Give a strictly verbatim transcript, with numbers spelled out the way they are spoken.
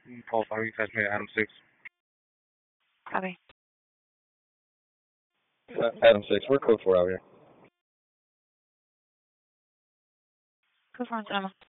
Paul five, you catch me at Adam six. Copy. Uh, Adam six, we're code four out here. Code four on cinema.